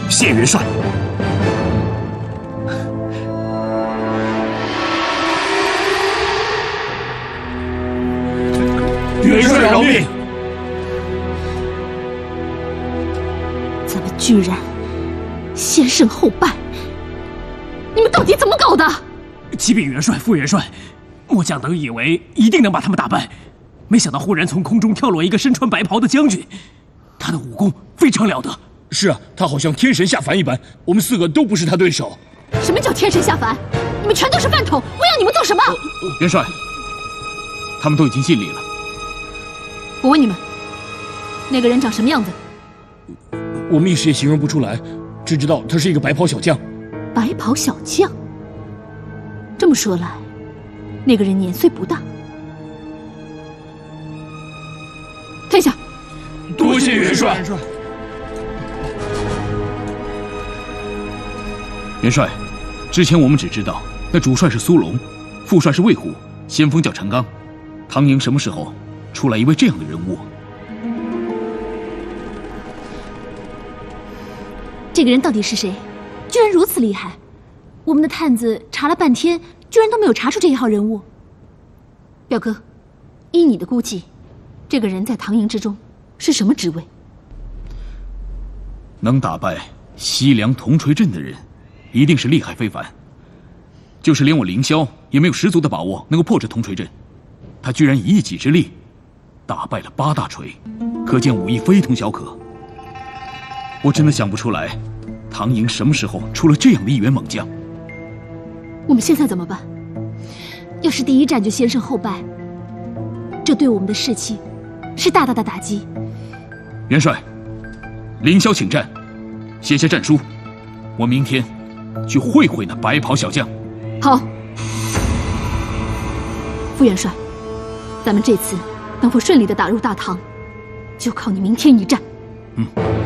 谢元帅。元帅饶命！ 咱们居然先胜后败，你们到底怎么搞的？ 启禀元帅、副元帅，末将等以为一定能把他们打败，没想到忽然从空中跳落一个身穿白袍的将军，他的武功非常了得。 是啊，他好像天神下凡一般，我们4个都不是他对手。 什么叫天神下凡？你们全都是饭桶！我要你们做什么？ 元帅，他们都已经尽力了。 我问你们，那个人长什么样子？ 我们一时也形容不出来，只知道他是一个白袍小将。 白袍小将？这么说来，那个人年岁不大。退下。 多谢元帅。 元帅，之前我们只知道那主帅是苏龙，副帅是魏虎，先锋叫陈刚。唐营什么时候出来一位这样的人物？ 这个人到底是谁？居然如此厉害！我们的探子查了半天，居然都没有查出这一号人物。表哥，依你的估计，这个人在唐营之中是什么职位？ 能打败西凉铜锤阵的人，一定是厉害非凡。就是连我凌霄也没有十足的把握能够破这铜锤阵，他居然以一己之力打败了8大锤，可见武艺非同小可。我真的想不出来，唐营什么时候出了这样的一员猛将。 我们现在怎么办？要是第一战就先胜后败，这对我们的士气是大大的打击。 元帅，凌霄请战，写下战书，我明天去会会那白袍小将。 好，副元帅，咱们这次能否顺利地打入大唐，就靠你明天一战。